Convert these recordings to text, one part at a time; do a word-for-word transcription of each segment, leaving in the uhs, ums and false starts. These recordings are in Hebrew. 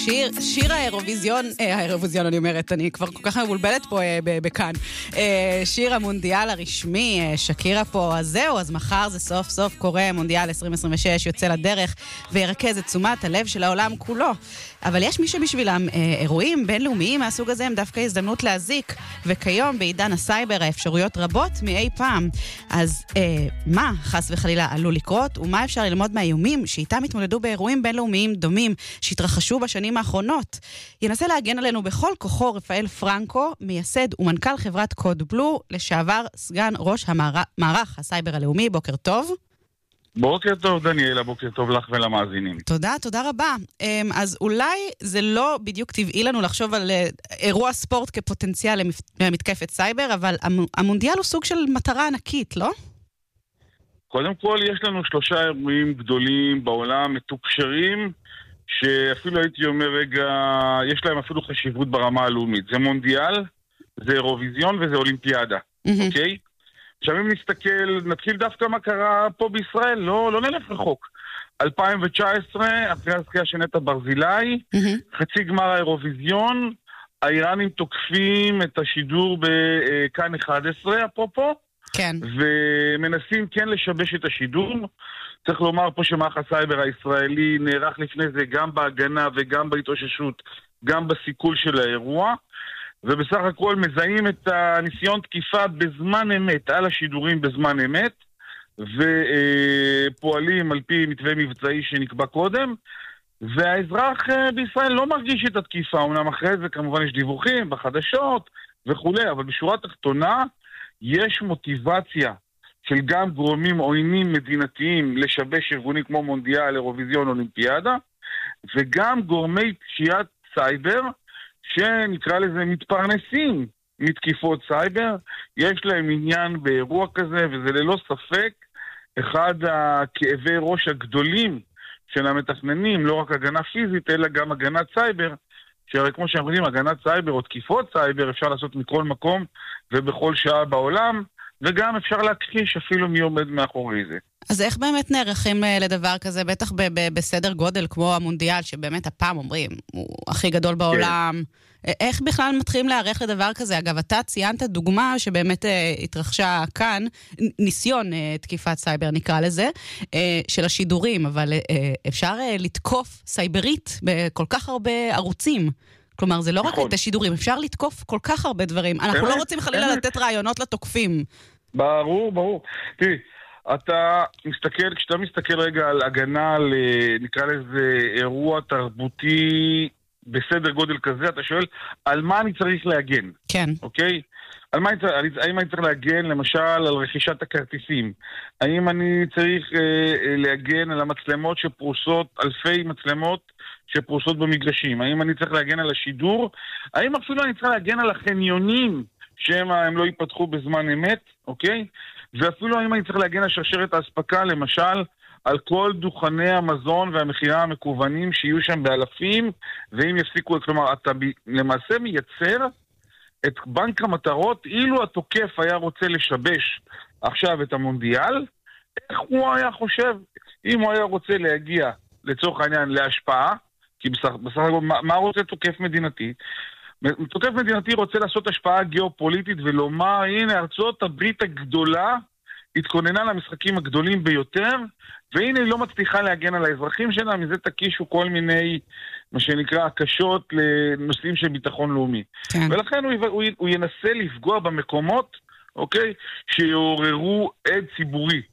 שיר, שיר האירוויזיון, אה, האירוויזיון אני אומרת, אני כבר כל כך מבולבלת פה אה, בכאן. אה, שיר המונדיאל הרשמי, אה, שקירה פה, אז זהו, אז מחר זה סוף סוף קורה, מונדיאל עשרים עשרים ושש יוצא לדרך, וירכז את תשומת הלב של העולם כולו. אבל יש מי שבשבילם אה, אירועים בינלאומיים מהסוג הזה הם דווקא הזדמנות להזיק, וכיום בעידן הסייבר האפשרויות רבות מאי פעם. אז אה, מה חס וחלילה עלול לקרות, ומה אפשר ללמוד מהאיומים שאיתם התמודדו באירועים בינלאומיים דומים שהתרחשו בשנים האחרונות. ינסה להגן עלינו בכל כוחו רפאל פרנקו, מייסד ומנכ"ל חברת קוד בלו, לשעבר סגן ראש המערך הסייבר הלאומי. בוקר טוב. בוקר טוב דניאלה, בוקר טוב לך ולמאזינים. תודה, תודה רבה. אז אולי זה לא בדיוק טבעי לנו לחשוב על אירוע ספורט כפוטנציאל למתקפת סייבר, אבל המונדיאל הוא סוג של מטרה ענקית, לא? קודם כל יש לנו שלושה אירועים גדולים בעולם, מתוקשרים, שאפילו הייתי אומר רגע, יש להם אפילו חשיבות ברמה הלאומית. זה מונדיאל, זה אירוויזיון וזה אולימפיאדה, mm-hmm. אוקיי? עכשיו אם נסתכל, נתחיל דווקא מה קרה פה בישראל, לא, לא נלך רחוק. אלפיים תשע עשרה, אחרי הזכייה של נטע ברזילי, mm-hmm. חצי גמר האירוויזיון, האיראנים תוקפים את השידור בכאן אחת עשרה, אפרופו, כן. ומנסים כן לשבש את השידור. צריך לומר פה שמערך הסייבר הישראלי נערך לפני זה גם בהגנה וגם בהתאוששות, גם בסיכול של האירוע, ובסך הכל מזהים את הניסיון תקיפה בזמן אמת, על השידורים בזמן אמת, ופועלים על פי מתווה מבצעי שנקבע קודם, והאזרח בישראל לא מרגיש את התקיפה, אמנם אחרי זה כמובן יש דיווחים בחדשות וכו', אבל בשורה התחתונה יש מוטיבציה של גם גורמים עוינים מדינתיים לשבש ארגונים כמו מונדיאל, אירוויזיון, אולימפיאדה, וגם גורמי פשיעת סייבר, שנקרא לזה מתפרנסים מתקיפות סייבר, יש להם עניין באירוע כזה, וזה ללא ספק אחד הכאבי ראש הגדולים של המתכננים, לא רק הגנה פיזית, אלא גם הגנת סייבר, שהרי כמו שאנחנו יודעים, הגנת סייבר או תקיפות סייבר אפשר לעשות מכל מקום ובכל שעה בעולם, וגם אפשר להכחיש אפילו מי עומד מאחורי זה. אז איך באמת נערכים לדבר כזה, בטח ב- ב- בסדר גודל כמו המונדיאל, שבאמת הפעם אומרים, הוא הכי גדול בעולם. כן. איך בכלל מתחילים להיערך לדבר כזה? אגב, אתה ציינת דוגמה שבאמת אה, התרחשה כאן, ניסיון אה, תקיפת סייבר נקרא לזה, אה, של השידורים, אבל אה, אפשר אה, לתקוף סייברית בכל כך הרבה ערוצים. כלומר, זה לא רק את השידורים, אפשר לתקוף כל כך הרבה דברים. אנחנו לא רוצים חלילה לתת רעיונות לתוקפים. ברור, ברור. תראי, אתה מסתכל, כשאתה מסתכל רגע על הגנה, נקרא לזה אירוע תרבותי בסדר גודל כזה, אתה שואל, על מה אני צריך להגן? כן. אוקיי? על מה אני צריך, האם אני צריך להגן, למשל, על רכישת הכרטיסים? האם אני צריך אה, להגן על המצלמות שפרוסות, אלפי מצלמות שפרוסות במגרשים? האם אני צריך להגן על השידור? האם אפילו אני צריך להגן על החניונים שמה הם לא ייפתחו בזמן אמת, אוקיי? ואפילו האם אני צריך להגן על שרשרת ההספקה, למשל, על כל דוכני המזון והמחירה המקוונים שיהיו שם באלפים, ואם יפסיקו, כלומר, אתה למעשה מייצר את בנק המטרות, אילו התוקף היה רוצה לשבש עכשיו את המונדיאל, איך הוא היה חושב? אם הוא היה רוצה להגיע, לצורך העניין, להשפעה, כי בסך, בסך הכל, מה, מה רוצה תוקף מדינתי? תוקף מדינתי רוצה לעשות השפעה גיאופוליטית ולומר, הנה, ארצות הברית הגדולה התכוננה למשחקים הגדולים ביותר, והנה היא לא מצליחה להגן על האזרחים שלה, מזה תקישו כל מיני, מה שנקרא, הקשות לנושאים של ביטחון לאומי. כן. ולכן הוא, הוא, הוא ינסה לפגוע במקומות, אוקיי, שיעוררו עד ציבורי.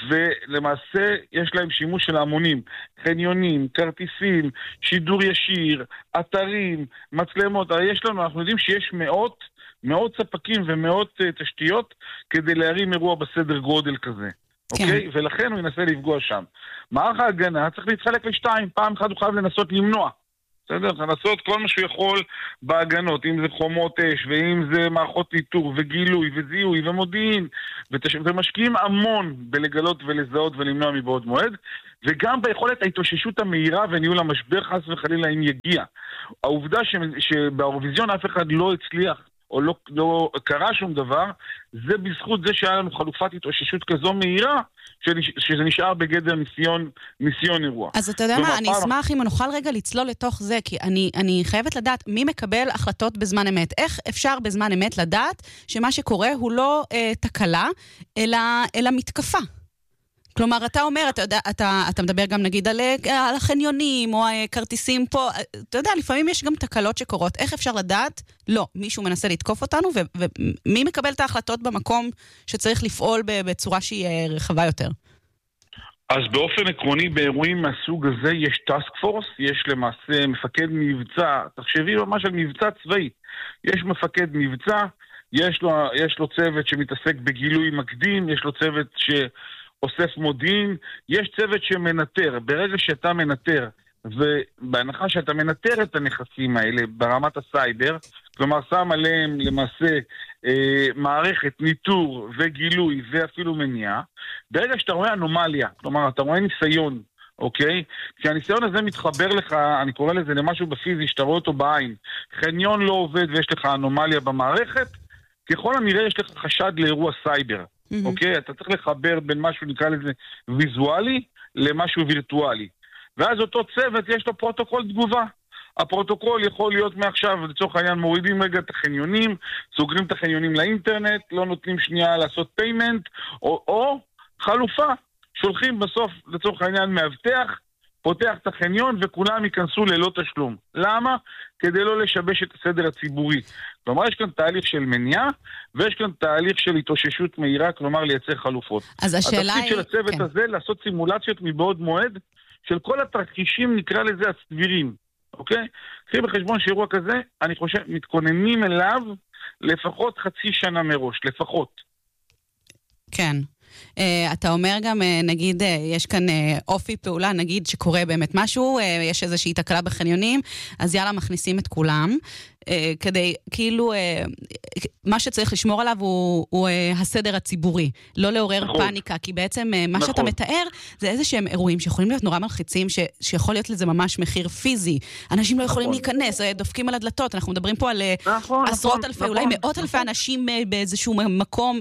ולמעשה יש להם שימוש של המונים, חניונים, כרטיסים, שידור ישיר, אתרים, מצלמות. הרי יש לנו, אנחנו יודעים שיש מאות, מאות ספקים ומאות uh, תשתיות כדי להרים אירוע בסדר גודל כזה. כן. אוקיי? ולכן הוא ינסה לפגוע שם. מערך ההגנה צריך להתחלק לשתיים, פעם אחת הוא חייב לנסות למנוע. בסדר? לנסות כל מה שהוא יכול בהגנות, אם זה חומות אש, ואם זה מערכות ניטור, וגילוי, וזיהוי, ומודיעין, ותש... ומשקיעים המון בלגלות ולזהות ולמנוע מבעוד מועד, וגם ביכולת ההתאוששות המהירה וניהול המשבר חס וחלילה אם יגיע. העובדה ש... שבאירוויזיון אף אחד לא הצליח, או לא, לא קרה שום דבר, זה בזכות זה שהיה לנו חלופת התאוששות כזו מהירה, שזה נשאר בגדר ניסיון, ניסיון אירוע. אז אתה יודע מה, אני אשמח אם נוכל רגע לצלול לתוך זה, כי אני, אני חייבת לדעת מי מקבל החלטות בזמן אמת. איך אפשר בזמן אמת לדעת שמה שקורה הוא לא אה, תקלה, אלא, אלא מתקפה? כלומר, אתה אומר, אתה יודע, אתה, אתה מדבר גם נגיד על, על החניונים, או הכרטיסים פה, אתה יודע, לפעמים יש גם תקלות שקורות. איך אפשר לדעת? לא, מישהו מנסה לתקוף אותנו, ו, ומי מקבל את ההחלטות במקום שצריך לפעול בצורה שהיא רחבה יותר? אז באופן עקרוני, באירועים מהסוג הזה יש טאסק פורס, יש למעשה מפקד מבצע, תחשבי ממש על מבצע צבאי. יש מפקד מבצע, יש לו, יש לו צוות שמתעסק בגילוי מקדים, יש לו צוות ש... אוסף מודיעין, יש צוות שמנטר. ברגע שאתה מנטר, ובהנחה שאתה מנטר את הנכסים האלה ברמת הסייבר, כלומר שם עליהם למעשה אה, מערכת ניטור וגילוי ואפילו מניעה, ברגע שאתה רואה אנומליה, כלומר אתה רואה ניסיון, אוקיי? כשהניסיון הזה מתחבר לך, אני קורא לזה למשהו בפיזי, שאתה רואה אותו בעין, חניון לא עובד ויש לך אנומליה במערכת, ככל הנראה יש לך חשד לאירוע סייבר. אוקיי? אתה צריך לחבר בין משהו, נקרא לזה, ויזואלי, למשהו וירטואלי. ואז אותו צוות, יש לו פרוטוקול תגובה. הפרוטוקול יכול להיות מעכשיו, לצורך העניין, מורידים רגע את החניונים, סוגרים את החניונים לאינטרנט, לא נותנים שנייה לעשות פיימנט, או, או חלופה, שולחים בסוף, לצורך העניין, מאבטח, פותח את החניון וכולם ייכנסו ללא תשלום. למה? כדי לא לשבש את הסדר הציבורי. כלומר, יש כאן תהליך של מניעה, ויש כאן תהליך של התאוששות מהירה, כלומר לייצר חלופות. אז השאלה היא... התפקיד של הצוות כן. הזה, לעשות סימולציות מבעוד מועד, של כל התרחישים, נקרא לזה הסבירים. אוקיי? קחי בחשבון שאירוע כזה, אני חושב, מתכוננים אליו לפחות חצי שנה מראש, לפחות. כן. Uh, אתה אומר גם, uh, נגיד, uh, יש כאן uh, אופי פעולה, נגיד שקורה באמת משהו, uh, יש איזושהי תקלה בחניונים, אז יאללה, מכניסים את כולם, uh, כדי, כאילו, uh, מה שצריך לשמור עליו הוא, הוא uh, הסדר הציבורי, לא לעורר נכון. פאניקה, כי בעצם uh, מה נכון. שאתה מתאר, זה איזה שהם אירועים שיכולים להיות נורא מלחיצים, ש, שיכול להיות לזה ממש מחיר פיזי, אנשים לא יכולים נכון. להיכנס, דופקים על הדלתות, אנחנו מדברים פה על נכון, עשרות נכון, אלפי, נכון, אולי מאות נכון. אלפי אנשים uh, באיזשהו מקום,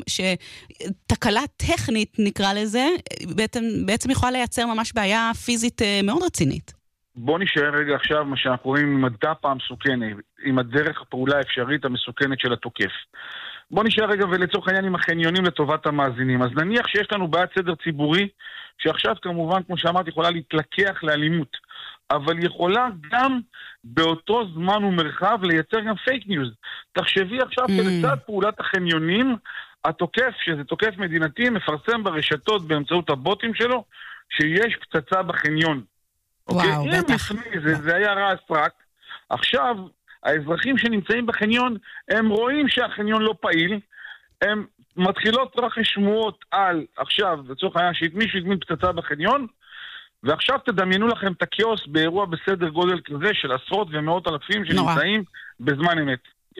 שתקלה טכנית נקרא לזה, בעצם, בעצם יכולה לייצר ממש בעיה פיזית מאוד רצינית. בוא נשאר רגע עכשיו מה שאנחנו רואים עם הדאפה המסוכנת, עם הדרך הפעולה האפשרית המסוכנת של התוקף. בוא נשאר רגע ולצורך העניין עם החניונים לטובת המאזינים. אז נניח שיש לנו בעיית סדר ציבורי, שעכשיו כמובן, כמו שאמרתי, יכולה להתלקח לאלימות, אבל יכולה גם באותו זמן ומרחב לייצר גם פייק ניוז. תחשבי עכשיו mm. שלצד פעולת החניונים, התוקף, שזה תוקף מדינתי, מפרסם ברשתות באמצעות הבוטים שלו, שיש פצצה בחניון. וואו, אוקיי? בטח. לפני זה, זה היה רע סרק. עכשיו, האזרחים שנמצאים בחניון, הם רואים שהחניון לא פעיל, הם מתחילות רכש שמועות על, עכשיו, לצורך העניין, שמישהו הזמין פצצה בחניון, ועכשיו תדמיינו לכם את הקיוס באירוע בסדר גודל כזה, של עשרות ומאות אלפים שנמצאים נורא. בזמן אמת.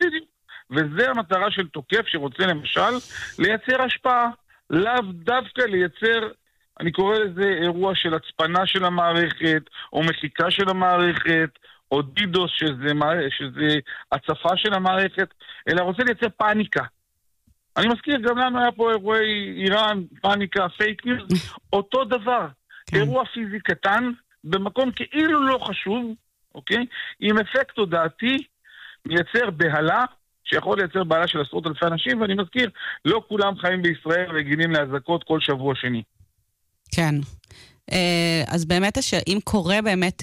וזה המטרה של תוקף שרוצה למשל לייצר השפעה, לאו דווקא לייצר, אני קורא לזה אירוע של הצפנה של המערכת, או מחיקה של המערכת, או דידוס שזה, שזה הצפה של המערכת, אלא רוצה לייצר פאניקה. אני מזכיר, גם לנו היה פה אירועי איראן, פאניקה, פייק ניוז, אותו דבר. כן. אירוע פיזי קטן, במקום כאילו לא חשוב, אוקיי? עם אפקט תודעתי, מייצר בהלה, שיכול לייצר בעלה של עשרות אלפי אנשים, ואני מזכיר, לא כולם חיים בישראל רגילים להזקות כל שבוע שני. כן. אז באמת, אם קורה באמת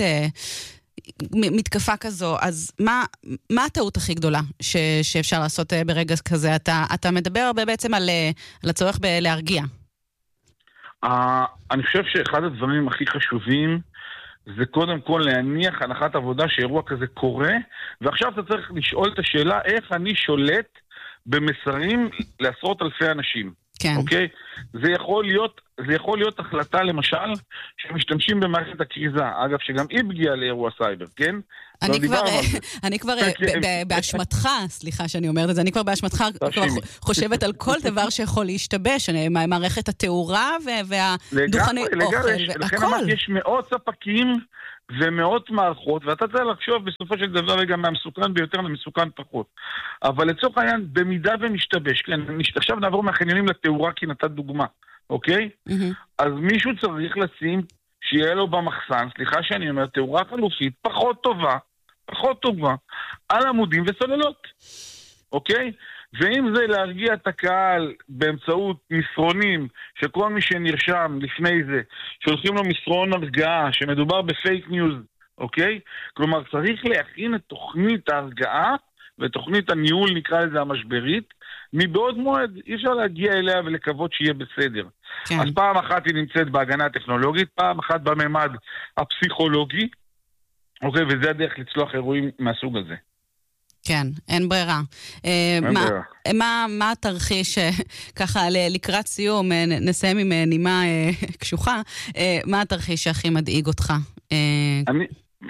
מתקפה כזו, אז מה, מה הטעות הכי גדולה ש, שאפשר לעשות ברגע כזה? אתה, אתה מדבר בעצם על, על הצורך להרגיע. Uh, אני חושב שאחד הדברים הכי חשובים זה קודם כל להניח הנחת עבודה שאירוע כזה קורה, ועכשיו אתה צריך לשאול את השאלה איך אני שולט במסרים לעשרות אלפי אנשים. כן. אוקיי? זה יכול להיות, זה יכול להיות החלטה למשל שמשתמשים במערכת הכריזה, אגב שגם היא פגיעה לאירוע סייבר, כן? אני כבר, אני כבר באשמתך, סליחה שאני אומרת את זה, אני כבר באשמתך חושבת על כל דבר שיכול להשתבש, מערכת התאורה והדוכני אוכל, לכן אמרתי, יש מאות ספקים ומאות מערכות, ואתה צריך לחשוב בסופו של דבר גם מהמסוכן ביותר למסוכן פחות. אבל לצורך העניין, במידה ומשתבש, כן, עכשיו נעבור מהחניונים לתאורה, כי נתת דוגמה, אוקיי? Mm-hmm. אז מישהו צריך לשים שיהיה לו במחסן, סליחה שאני אומר, תאורה חלופית פחות טובה, פחות טובה, על עמודים וסוללות, אוקיי? ואם זה להרגיע את הקהל באמצעות מסרונים, שכל מי שנרשם לפני זה, שולחים לו מסרון הרגעה, שמדובר בפייק ניוז, אוקיי? כלומר, צריך להכין את תוכנית ההרגעה, ותוכנית הניהול, נקרא לזה המשברית, מבעוד מועד, אי אפשר להגיע אליה ולקוות שיהיה בסדר. כן. אז פעם אחת היא נמצאת בהגנה הטכנולוגית, פעם אחת בממד הפסיכולוגי, אוקיי? וזה הדרך לצלוח אירועים מהסוג הזה. כן, אין ברירה. אין מה, ברירה. מה, מה התרחיש, ככה לקראת סיום, נסיים עם נימה קשוחה, מה התרחיש שהכי מדאיג אותך? אני,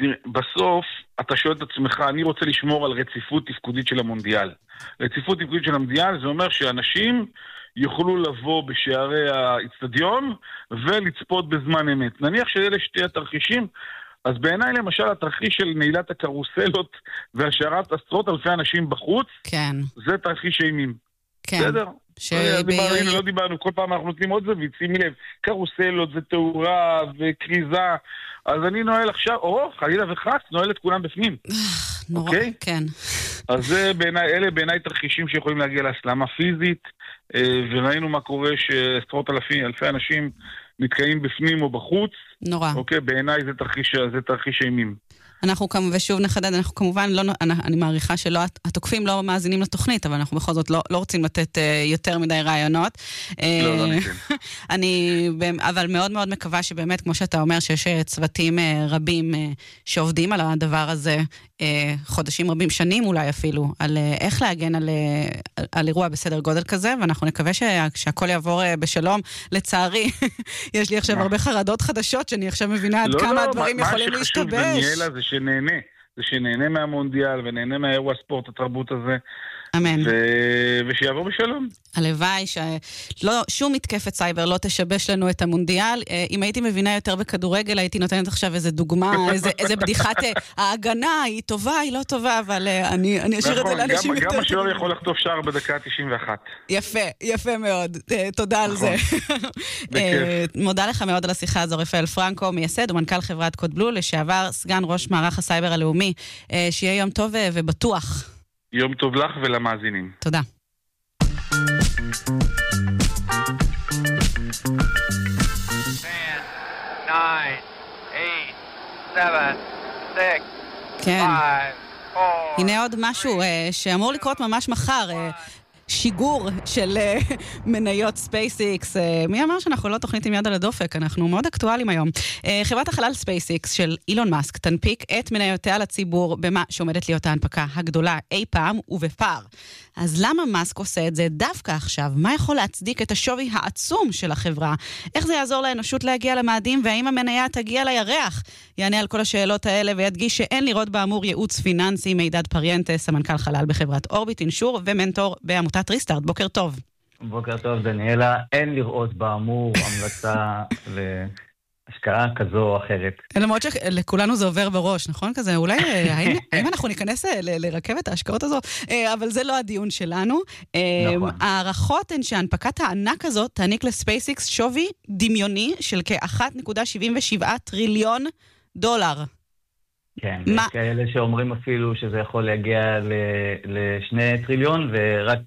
בסוף, אתה שואל את עצמך, אני רוצה לשמור על רציפות תפקודית של המונדיאל. רציפות תפקודית של המונדיאל, זה אומר שאנשים יוכלו לבוא בשערי האצטדיון ולצפות בזמן אמת. נניח שאלה שתי התרחישים, אז בעיניי למשל התרחיש של נעילת הקרוסלות והשארת עשרות אלפי אנשים בחוץ, כן. זה תרחיש אימים. כן. בסדר? ש... לא, ב... דיברנו, לא דיברנו, כל פעם אנחנו נותנים עוד זווית, שימי לב, קרוסלות זה תאורה וקריזה, אז אני נועל עכשיו, או חלילה וחס, נועל את כולם בפנים. נורא, אוקיי? כן. אז זה בעיניי, אלה בעיניי תרחישים שיכולים להגיע להסלמה פיזית, וראינו מה קורה שעשרות אלפי, אלפי אנשים מתקיים בפנים או בחוץ. נורא. אוקיי, בעיניי זה תרחיש, זה תרחיש אימים. אנחנו כמובן, ושוב נחדד, אנחנו כמובן לא, אני, אני מעריכה שלא, התוקפים לא מאזינים לתוכנית, אבל אנחנו בכל זאת לא, לא רוצים לתת uh, יותר מדי רעיונות. לא, לא ניתן. אני, אבל מאוד מאוד מקווה שבאמת, כמו שאתה אומר, שיש צוותים uh, רבים uh, שעובדים על הדבר הזה, uh, חודשים רבים, שנים אולי אפילו, על uh, איך להגן על, uh, על, על אירוע בסדר גודל כזה, ואנחנו נקווה שה, שהכל יעבור uh, בשלום. לצערי, יש לי עכשיו הרבה חרדות חדשות, שאני עכשיו מבינה עד לא, כמה לא, הדברים מה, יכולים מה להשתבש. דניאלה, זה שנהנה, זה שנהנה מהמונדיאל ונהנה מהאירוע הספורט התרבות הזה. אמן. ו... ושיעבור בשלום. הלוואי שלא, שום מתקפת סייבר לא תשבש לנו את המונדיאל. אם הייתי מבינה יותר בכדורגל, הייתי נותנת עכשיו איזה דוגמה, איזה, איזה בדיחת ההגנה, היא טובה, היא לא טובה, אבל אני, אני אשאיר נכון, את זה לאנשים גם, יותר. גם השוער יכול לחטוף שער בדקה תשעים ואחת. יפה, יפה מאוד. תודה על זה. מודה לך מאוד על השיחה הזו, רפאל פרנקו, מייסד ומנכ"ל חברת קוד בלו, לשעבר סגן ראש מערך הסייבר הלאומי. שיהיה יום טוב ובטוח. יום טוב לך ולמאזינים. תודה. כן. הנה עוד משהו שאמור לקרות ממש מחר. שיגור של uh, מניות ספייסיקס. Uh, מי אמר שאנחנו לא תוכנית עם יד על הדופק? אנחנו מאוד אקטואליים היום. Uh, חברת החלל ספייסיקס של אילון מאסק תנפיק את מניותיה לציבור במה שעומדת להיות ההנפקה הגדולה אי פעם ובפער. אז למה מאסק עושה את זה דווקא עכשיו? מה יכול להצדיק את השווי העצום של החברה? איך זה יעזור לאנושות להגיע למאדים? והאם המניה תגיע לירח? יענה על כל השאלות האלה וידגיש שאין לראות באמור ייעוץ פיננסי. מידד פריינטס, המנכ"ל חלל בחברת אורביט אינשור ומנטור בעמותת ריסטארט. בוקר טוב. בוקר טוב, דניאלה. אין לראות באמור המלצה להשקעה כזו או אחרת. למרות שלכולנו זה עובר בראש, נכון? כזה, אולי, האם אנחנו ניכנס לרכבת ההשקעות הזו? אבל זה לא הדיון שלנו. נכון. הערכות הן שהנפקת הענק הזאת תעניק לספייסיקס שווי דמיוני של כ-אחת נקודה שבעים ושבע טריליון דולר. כן, יש כאלה שאומרים אפילו שזה יכול להגיע לשני טריליון, ורק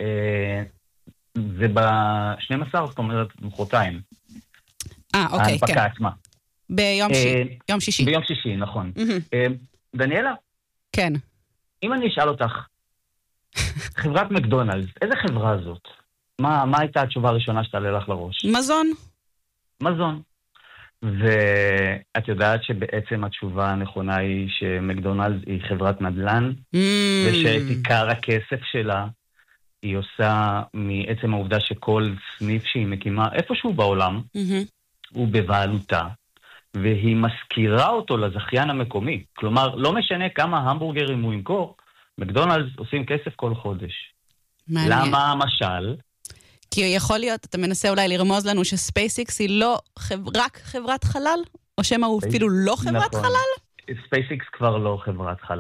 זה ב-שנים עשר, זאת אומרת, מחרתיים. אה, אוקיי, כן. ההנפקה עצמה. ביום שישי. ביום שישי, נכון. דניאלה? כן. אם אני אשאל אותך, חברת מקדונלדס, איזה חברה זאת? מה הייתה התשובה הראשונה שתעלה לך לראש? מזון. מזון. ואת יודעת שבעצם התשובה הנכונה היא שמקדונלדס היא חברת נדל"ן, mm. ושאת עיקר הכסף שלה היא עושה מעצם העובדה שכל סניף שהיא מקימה איפשהו בעולם, mm-hmm. הוא בבעלותה, והיא מזכירה אותו לזכיין המקומי. כלומר, לא משנה כמה המבורגרים הוא ימכור, מקדונלדס עושים כסף כל חודש. מעניין. למה המשל? כי יכול להיות, אתה מנסה אולי לרמוז לנו שספייסיקס היא לא חב... רק חברת חלל? או שמה הוא אפילו לא חברת נכון. חלל? ספייסיקס כבר לא חברת חלל.